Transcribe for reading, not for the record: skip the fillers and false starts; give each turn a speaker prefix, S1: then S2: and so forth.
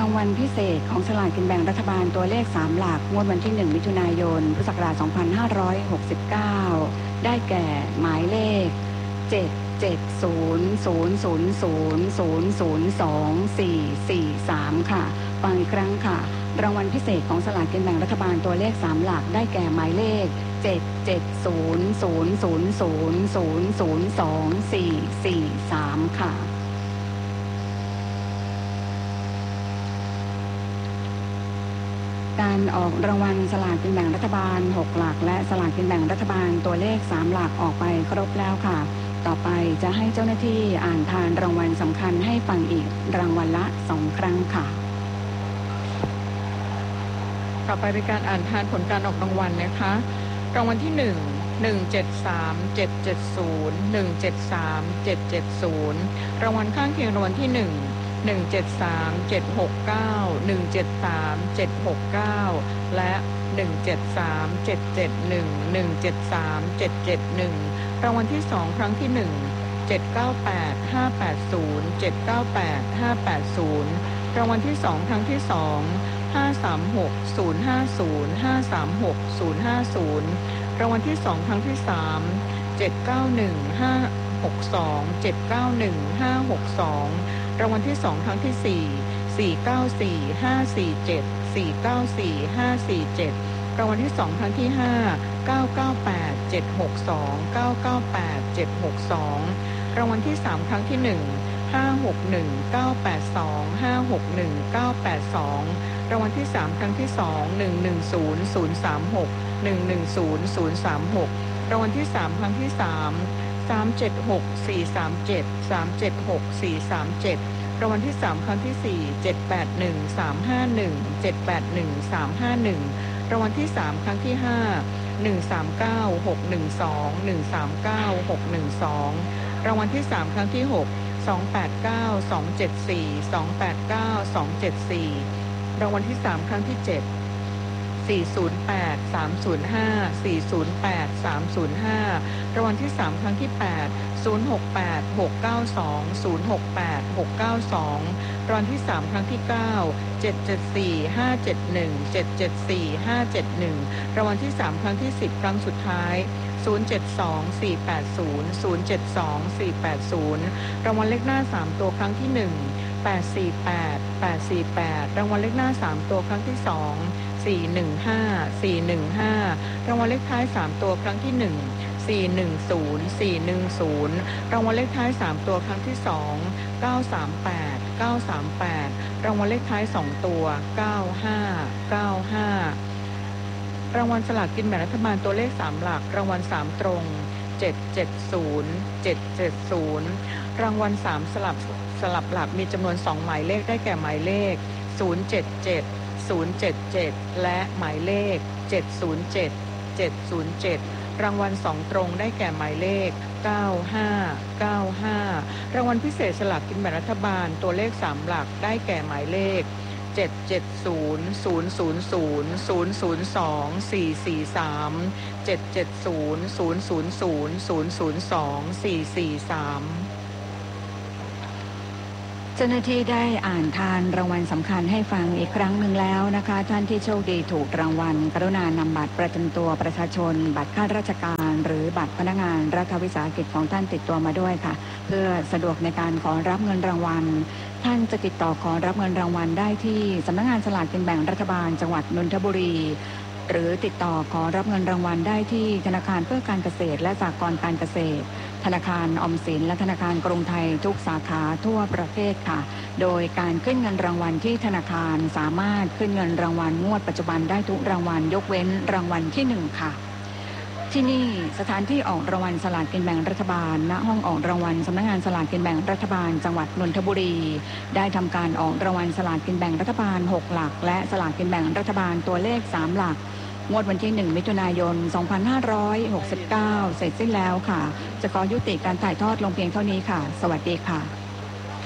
S1: างวัลพิเศษของสลากกินแบ่งรัฐบาลตัวเลข3หลักงวดวันที่1มิถุนายนพุทธศักราช2569ได้แก่หมายเลข77000002443ค่ะฟังอีกครั้งค่ะรางวัลพิเศษของสลากกินแบ่งรัฐบาลตัวเลข3หลักได้แก่หมายเลข77000002443ค่ะการออกรางวัลสลากกินแบ่งรัฐบาล6หลักและสลากกินแบ่งรัฐบาลตัวเลข3หลักออกไปครบแล้วค่ะต่อไปจะให้เจ้าหน้าที่อ่านทานรางวัลสำคัญให้ฟังอีกรางวัลละ2ครั้งค่ะ
S2: ต่อไปเป็นการอ่านทานผลการออกรางวัลนะคะรางวัลที่1 173770 173770รางวัลข้างเคียงรางวัลที่1 173769 173769และ173771 173771รางวัลที่2ครั้งที่1 798580 798580รางวัลที่2ครั้งที่2 536050 536050รางวัลที่2ครั้งที่3 791562 791562รางวัลที่2ครั้งที่4 494547 494547รางวัลที่2ครั้งที่5 998762 998762รางวัลที่3ครั้งที่1 561982 561982รางวัลที่3ครั้งที่2 110036 110036รางวัลที่3ครั้งที่3 376437 376437รางวัลที่3ครั้งที่4 781351 781351รางวัลที่3ครั้งที่5 139612 139612รางวัลที่3ครั้งที่6 289274 289274รางวัลที่3ครั้งที่7 408305 408305รางวัลที่3ครั้งที่8 068692 068692รางวัลที่3ครั้งที่9 774571 774571รางวัลที่3ครั้งที่10ครั้งสุดท้าย072480 072480รางวัลเลขหน้า3ตัวครั้งที่1 848 848รางวัลเลขหน้า3ตัวครั้งที่2 415 415รางวัลเลขท้าย3ตัวครั้งที่1 410 410รางวัลเลขท้าย3ตัวครั้งที่2 938 938รางวัลเลขท้าย2ตัว95 95รางวัลสลากกินแบ่งรัฐบาลตัวเลข3หลักรางวัล3ตรง770 770รางวัล3สลับหลักมีจำนวน2หมายเลขได้แก่หมายเลข077 077และหมายเลข707 707รางวัล2ตรงได้แก่หมายเลข9595รางวัลพิเศษสลากกินแบ่งรัฐบาลตัวเลข3หลักได้แก่หมายเลข770 000 002 443 770 000 002 443
S1: เจ้าหน้าที่ได้อ่านทานรางวัลสำคัญให้ฟังอีกครั้งหนึ่งแล้วนะคะท่านที่โชคดีถูกรางวัลกรุณานำบัตรประจำตัวประชาชนบัตรข้าราชการหรือบัตรพนักงานรัฐวิสาหกิจของท่านติดตัวมาด้วยค่ะเพื่อสะดวกในการขอรับเงินรางวัลท่านจะติดต่อขอรับเงินรางวัลได้ที่สำนักงานสลากกินแบ่งรัฐบาลจังหวัดนนทบุรีหรือติดต่อขอรับเงินรางวัลได้ที่ธนาคารเพื่อการเกษตรและสหกรณ์การเกษตรธนาคารออมสินและธนาคารกรุงไทยทุกสาขาทั่วประเทศค่ะโดยการขึ้นเงินรางวัลที่ธนาคารสามารถขึ้นเงินรางวัลงวดปัจจุบันได้ทุกรางวัลยกเว้นรางวัลที่1ค่ะที่นี่สถานที่ออกรางวัลสลากกินแบ่งรัฐบาลณห้องออกรางวัลสำนักงานสลากกินแบ่งรัฐบาลจังหวัดนนทบุรีได้ทำการออกรางวัลสลากกินแบ่งรัฐบาล6หลักและสลากกินแบ่งรัฐบาลตัวเลข3หลักงวดวันที่1มิถุนายน2569เสร็จสิ้นแล้วค่ะจะขอยุติการถ่ายทอดลงเพียงเท่านี้ค่ะสวัสดีค่ะ